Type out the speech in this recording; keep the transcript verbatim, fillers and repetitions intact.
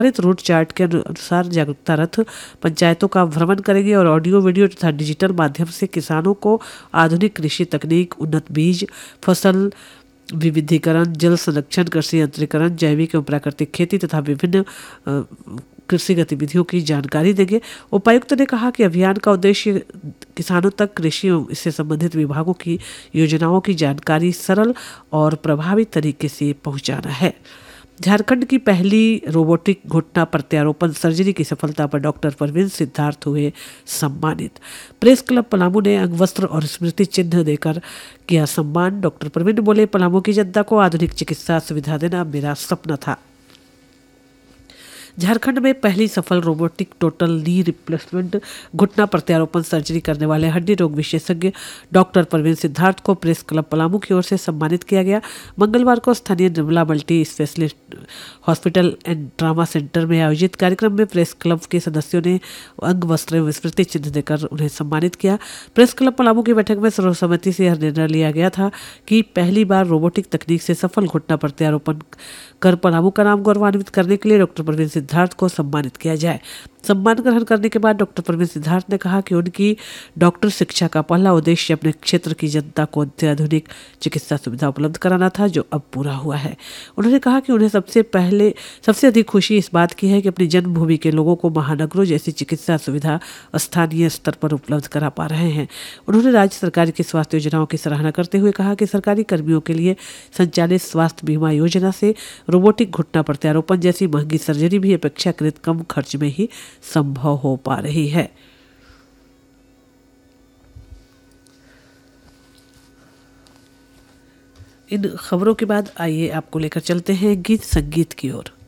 निर्धारित route chart के अनुसार जागरूकता रथ पंचायतों का भ्रमण करेंगे और ऑडियो, वीडियो तथा डिजिटल माध्यम से किसानों को आधुनिक कृषि तकनीक, उन्नत बीज, फसल विविधीकरण, जल संरक्षण, कृषि यंत्रीकरण, जैविक एवं प्राकृतिक खेती तथा विभिन्न कृषि गतिविधियों की जानकारी देंगे। उपायुक्त ने कहा कि अभियान का उद्देश्य किसानों तक कृषि एवं इससे संबंधित विभागों की योजनाओं की जानकारी सरल और प्रभावी तरीके से पहुंचाना है। झारखंड की पहली रोबोटिक घुटना प्रत्यारोपण सर्जरी की सफलता पर डॉक्टर परवीन सिद्धार्थ हुए सम्मानित। प्रेस क्लब पलामू ने अंगवस्त्र और स्मृति चिन्ह देकर किया सम्मान। डॉक्टर परवीन बोले, पलामू की जनता को आधुनिक चिकित्सा सुविधा देना मेरा सपना था। झारखंड में पहली सफल रोबोटिक टोटल नी रिप्लेसमेंट घुटना प्रत्यारोपण सर्जरी करने वाले हड्डी रोग विशेषज्ञ डॉक्टर परवीन सिद्धार्थ को प्रेस क्लब पलामू की ओर से सम्मानित किया गया। मंगलवार को स्थानीय Nirmala multi specialist hospital and trauma centre में आयोजित कार्यक्रम में प्रेस क्लब के सदस्यों ने अंग वस्त्र एवं स्मृति चिन्ह देकर उन्हें सम्मानित किया। प्रेस क्लब पलामू की बैठक में सर्वसम्मति से यह निर्णय लिया गया था कि पहली बार रोबोटिक तकनीक से सफल घुटना प्रत्यारोपण कर पलामू का नाम गौरवान्वित करने के लिए डॉक्टर परवीन सिद्धार्थ को सम्मानित किया जाए। सम्मान ग्रहण करने के बाद डॉक्टर परवीन सिद्धार्थ ने कहा कि उनकी डॉक्टर शिक्षा का पहला उद्देश्य अपने क्षेत्र की जनता को अत्याधुनिक चिकित्सा सुविधा उपलब्ध कराना था, जो अब पूरा हुआ है। उन्होंने कहा कि उन्हें सबसे पहले सबसे अधिक खुशी इस बात की है कि अपनी जन्मभूमि के लोगों को महानगरों जैसी चिकित्सा सुविधा स्थानीय स्तर पर उपलब्ध करा पा रहे हैं। उन्होंने राज्य सरकार की स्वास्थ्य योजनाओं की सराहना करते हुए कहा कि सरकारी कर्मियों के लिए संचालित स्वास्थ्य बीमा योजना से रोबोटिक घुटना प्रत्यारोपण जैसी महंगी सर्जरी भी अपेक्षाकृत कम खर्च में ही संभव हो पा रही है। इन खबरों के बाद आइए आपको लेकर चलते हैं गीत संगीत की ओर।